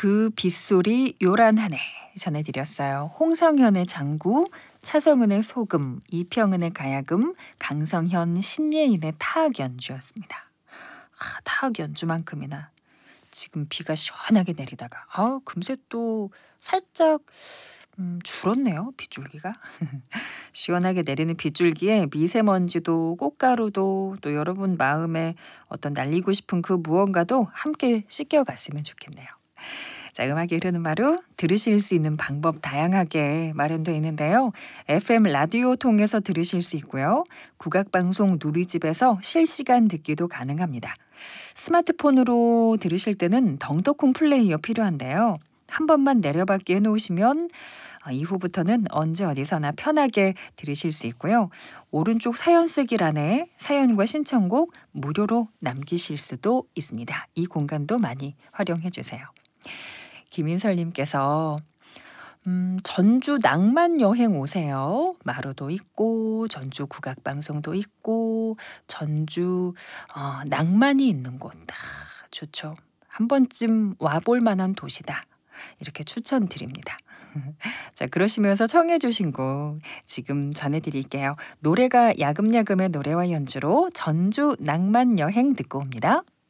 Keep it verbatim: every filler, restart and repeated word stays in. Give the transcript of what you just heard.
그 빗소리 요란하네 전해드렸어요. 홍성현의 장구, 차성은의 소금, 이평은의 가야금, 강성현, 신예인의 타악 연주였습니다. 아, 타악 연주만큼이나 지금 비가 시원하게 내리다가 아 금세 또 살짝 음, 줄었네요. 빗줄기가. 시원하게 내리는 빗줄기에 미세먼지도 꽃가루도 또 여러분 마음에 어떤 날리고 싶은 그 무언가도 함께 씻겨갔으면 좋겠네요. 자, 음악이 흐르는 마루 들으실 수 있는 방법 다양하게 마련되어 있는데요. 에프엠 라디오 통해서 들으실 수 있고요. 국악방송 누리집에서 실시간 듣기도 가능합니다. 스마트폰으로 들으실 때는 덩덕콩 플레이어 필요한데요. 한 번만 내려받기 해놓으시면 이후부터는 언제 어디서나 편하게 들으실 수 있고요. 오른쪽 사연 쓰기란에 사연과 신청곡 무료로 남기실 수도 있습니다. 이 공간도 많이 활용해 주세요. 김인설님께서 음, 전주 낭만 여행 오세요. 마루도 있고 전주 국악방송도 있고 전주 어, 낭만이 있는 곳. 아, 좋죠. 한 번쯤 와볼 만한 도시다. 이렇게 추천드립니다. 자, 그러시면서 청해 주신 곡 지금 전해드릴게요. 노래가 야금야금의 노래와 연주로 전주 낭만 여행 듣고 옵니다.